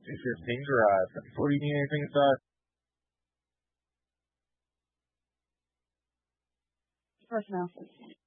If you're dangerous. Do you need anything, sir? Personnel.